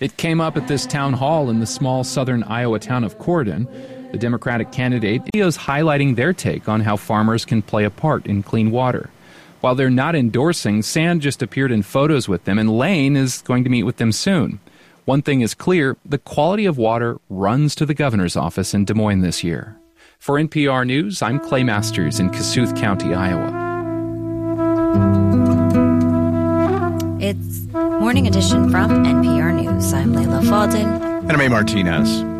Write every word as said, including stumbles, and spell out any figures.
It came up at this town hall in the small southern Iowa town of Corydon. The Democratic candidate is highlighting their take on how farmers can play a part in clean water. While they're not endorsing, Sand just appeared in photos with them, and Lane is going to meet with them soon. One thing is clear, the quality of water runs to the governor's office in Des Moines this year. For N P R News, I'm Clay Masters in Kossuth County, Iowa. It's Morning Edition from N P R News. I'm Layla Falden. And I'm A. Martinez.